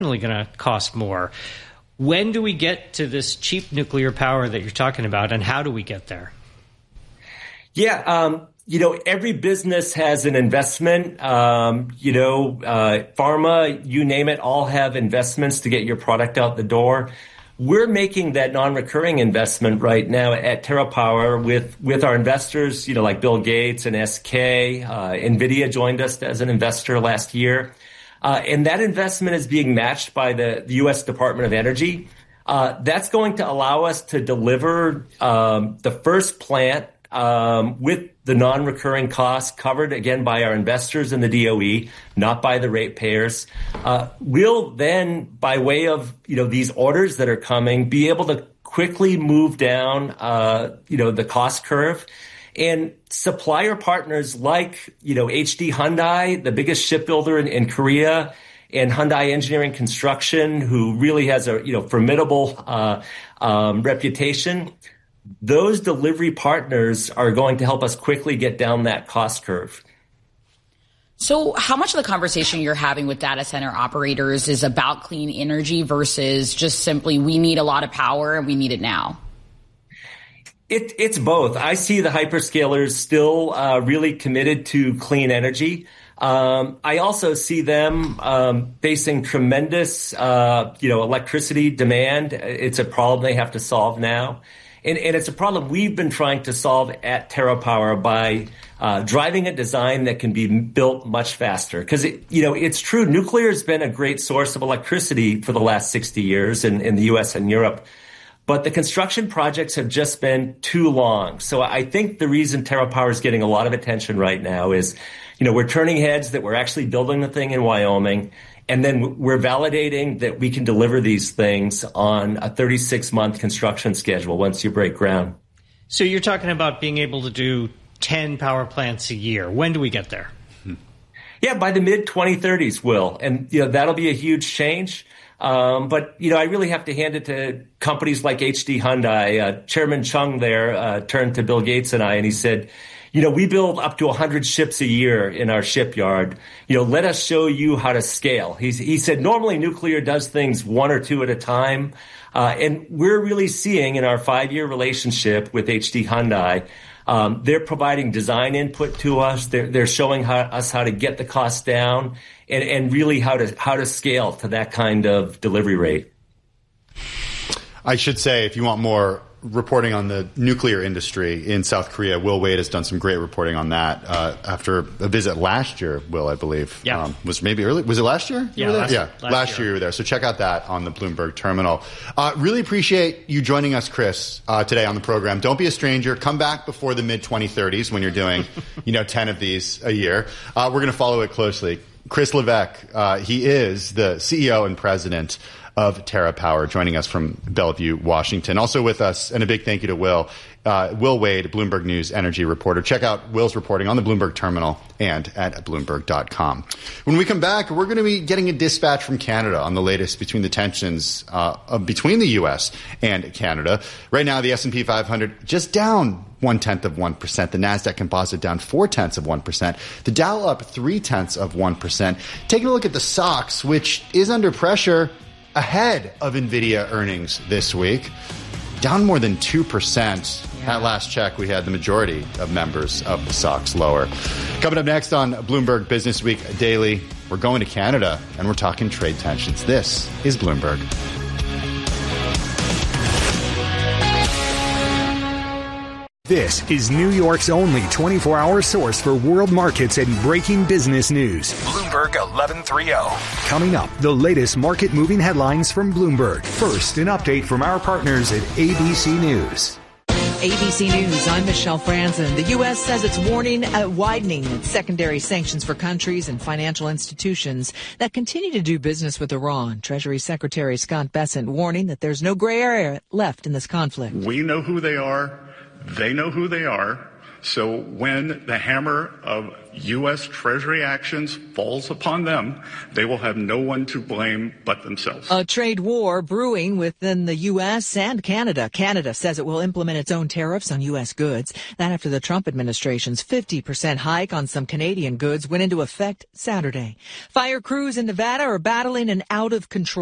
going to cost more. When do we get to this cheap nuclear power that you're talking about, and how do we get there? Yeah, every business has an investment. Pharma, you name it, all have investments to get your product out the door. We're making that non-recurring investment right now at TerraPower with our investors, like Bill Gates and SK. NVIDIA joined us as an investor last year. And that investment is being matched by the U.S. Department of Energy. That's going to allow us to deliver the first plant with the non-recurring costs covered, again, by our investors in the DOE, not by the ratepayers. We'll then, by way of these orders that are coming, be able to quickly move down the cost curve. And supplier partners like, HD Hyundai, the biggest shipbuilder in Korea, and Hyundai Engineering Construction, who really has a, formidable reputation. Those delivery partners are going to help us quickly get down that cost curve. So how much of the conversation you're having with data center operators is about clean energy versus just simply we need a lot of power and we need it now? It's both. I see the hyperscalers still really committed to clean energy. I also see them facing tremendous, electricity demand. It's a problem they have to solve now. And it's a problem we've been trying to solve at TerraPower by driving a design that can be built much faster. Because, it's true, nuclear has been a great source of electricity for the last 60 years in the U.S. and Europe. But the construction projects have just been too long. So I think the reason TerraPower is getting a lot of attention right now is, we're turning heads that we're actually building the thing in Wyoming. And then we're validating that we can deliver these things on a 36-month construction schedule once you break ground. So you're talking about being able to do 10 power plants a year. When do we get there? Yeah, by the mid-2030s, Will. And, that'll be a huge change. But, I really have to hand it to companies like HD Hyundai. Chairman Chung there turned to Bill Gates and I, and he said, we build up to 100 ships a year in our shipyard. Let us show you how to scale. He said, normally nuclear does things one or two at a time. And we're really seeing in our 5-year relationship with HD Hyundai, they're providing design input to us. They're showing us how to get the costs down and really how to scale to that kind of delivery rate. I should say, if you want more reporting on the nuclear industry in South Korea, Will Wade has done some great reporting on that after a visit last year, Will, I believe. Yeah. Was maybe early? Was it last year? Yeah, last year you were there. So check out that on the Bloomberg terminal. Really appreciate you joining us, Chris, today on the program. Don't be a stranger. Come back before the mid-2030s when you're doing, 10 of these a year. We're going to follow it closely. Chris Levesque, he is the CEO and president of TerraPower, joining us from Bellevue, Washington. Also with us, and a big thank you to Will Wade, Bloomberg News energy reporter. Check out Will's reporting on the Bloomberg terminal and at Bloomberg.com. When we come back, we're going to be getting a dispatch from Canada on the latest between the tensions between the U.S. and Canada. Right now, the S&P 500 just down 0.1%. The NASDAQ Composite down 0.4%. The Dow up 0.3%. Taking a look at the SOX, which is under pressure ahead of NVIDIA earnings this week, down more than 2%. At last check, we had the majority of members of the SOX lower. Coming up next on Bloomberg Business Week Daily, we're going to Canada and we're talking trade tensions. This is Bloomberg. This is New York's only 24-hour source for world markets and breaking business news. Bloomberg 1130. Coming up, the latest market-moving headlines from Bloomberg. First, an update from our partners at ABC News. ABC News, I'm Michelle Franzen. The U.S. says it's widening its secondary sanctions for countries and financial institutions that continue to do business with Iran. Treasury Secretary Scott Bessent warning that there's no gray area left in this conflict. We know who they are. They know who they are. So when the hammer of U.S. Treasury actions falls upon them, they will have no one to blame but themselves. A trade war brewing within the U.S. and Canada. Canada says it will implement its own tariffs on U.S. goods. That after the Trump administration's 50% hike on some Canadian goods went into effect Saturday. Fire crews in Nevada are battling an out-of-control